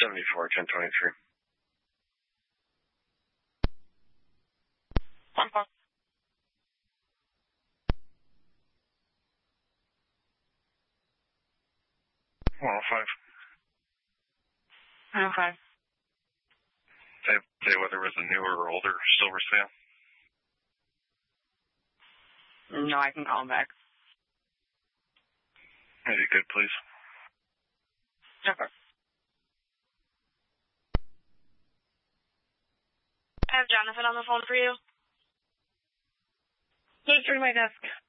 74, 1023. I'm fine. Well, 5. I'm fine. Say whether it was a newer or older silver sale. No, I can call him back. If you could, please. Okay. I have Jonathan on the phone for you. Go through my desk.